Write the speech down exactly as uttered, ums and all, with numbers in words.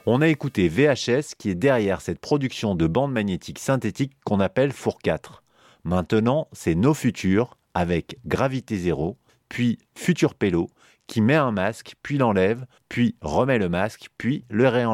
On a écouté V H S qui est derrière cette production de bandes magnétiques synthétiques qu'on appelle Four quatre. Maintenant, c'est nos futurs avec Gravité Zéro, puis Futur Pello qui met un masque, puis l'enlève, puis remet le masque, puis le réenlève.